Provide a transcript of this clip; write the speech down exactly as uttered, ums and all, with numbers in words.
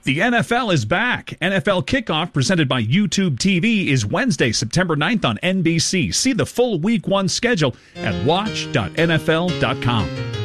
The N F L is back. N F L Kickoff, presented by YouTube T V, is Wednesday, September ninth on N B C. See the full Week one schedule at watch dot N F L dot com.